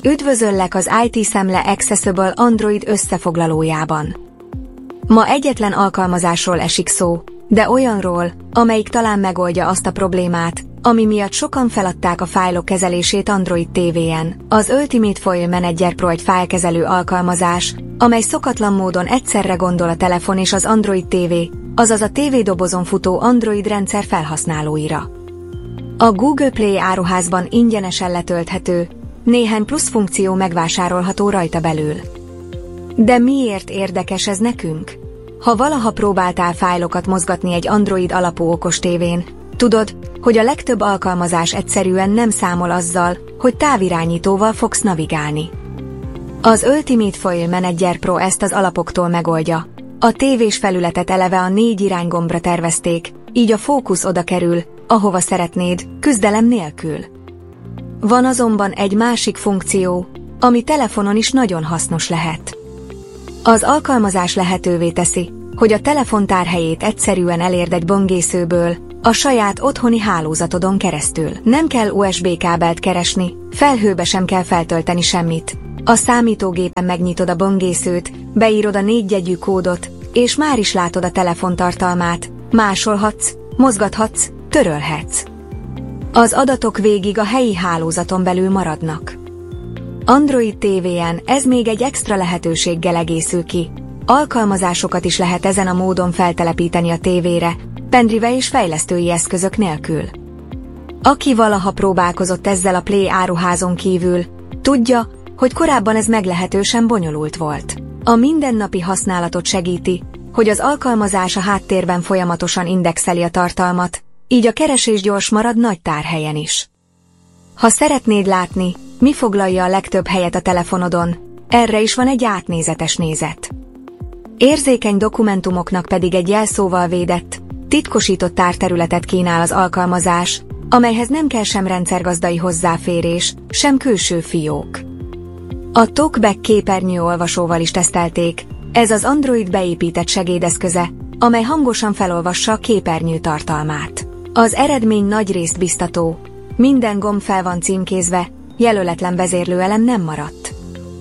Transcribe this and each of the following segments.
Üdvözöllek az IT Szemle Accessible Android összefoglalójában. Ma egyetlen alkalmazásról esik szó, de olyanról, amelyik talán megoldja azt a problémát, ami miatt sokan feladták a fájlok kezelését Android TV-en. Az Ultimate File Manager Pro egy fájlkezelő alkalmazás, amely szokatlan módon egyszerre gondol a telefon és az Android TV, azaz a tévédobozon futó Android rendszer felhasználóira. A Google Play áruházban ingyenesen letölthető, néhány plusz funkció megvásárolható rajta belül. De miért érdekes ez nekünk? Ha valaha próbáltál fájlokat mozgatni egy Android alapú okostévén, tudod, hogy a legtöbb alkalmazás egyszerűen nem számol azzal, hogy távirányítóval fogsz navigálni. Az Ultimate File Manager Pro ezt az alapoktól megoldja. A tévés felületet eleve a 4 iránygombra tervezték, így a fókusz oda kerül, ahova szeretnéd, küzdelem nélkül. Van azonban egy másik funkció, ami telefonon is nagyon hasznos lehet. Az alkalmazás lehetővé teszi, hogy a telefon tárhelyét egyszerűen elérd egy böngészőből, a saját otthoni hálózatodon keresztül. Nem kell USB kábelt keresni, felhőbe sem kell feltölteni semmit. A számítógépen megnyitod a böngészőt, beírod a 4 jegyű kódot, és már is látod a telefon tartalmát, másolhatsz, mozgathatsz, törölhetsz. Az adatok végig a helyi hálózaton belül maradnak. Android TV-en ez még egy extra lehetőséggel egészül ki. Alkalmazásokat is lehet ezen a módon feltelepíteni a tévére, pendrive és fejlesztői eszközök nélkül. Aki valaha próbálkozott ezzel a Play áruházon kívül, tudja, hogy korábban ez meglehetősen bonyolult volt. A mindennapi használatot segíti, hogy az alkalmazás a háttérben folyamatosan indexeli a tartalmat, így a keresés gyors marad nagy tárhelyen is. Ha szeretnéd látni, mi foglalja a legtöbb helyet a telefonodon, erre is van egy átnézetes nézet. Érzékeny dokumentumoknak pedig egy jelszóval védett, titkosított tárterületet kínál az alkalmazás, amelyhez nem kell sem rendszergazdai hozzáférés, sem külső fiók. A TalkBack képernyőolvasóval is tesztelték, ez az Android beépített segédeszköze, amely hangosan felolvassa a képernyő tartalmát. Az eredmény nagyrészt biztató, minden gomb fel van címkézve, jelöletlen vezérlőelem nem maradt.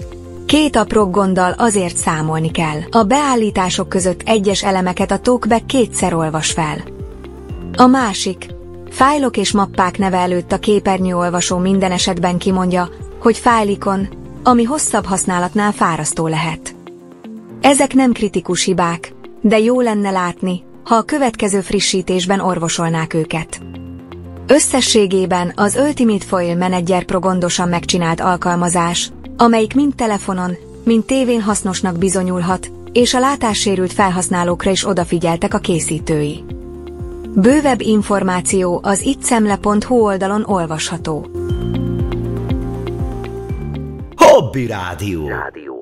2 apró gonddal azért számolni kell. A beállítások között egyes elemeket a TalkBack kétszer olvas fel. A másik, fájlok és mappák neve előtt a képernyőolvasó minden esetben kimondja, hogy fájlikon, ami hosszabb használatnál fárasztó lehet. Ezek nem kritikus hibák, de jó lenne látni, ha a következő frissítésben orvosolnák őket. Összességében az Ultimate File Manager Pro gondosan megcsinált alkalmazás, amelyik mind telefonon, mind tévén hasznosnak bizonyulhat, és a látássérült felhasználókra is odafigyeltek a készítői. Bővebb információ az ittszemle.hu oldalon olvasható. Hobby Rádió.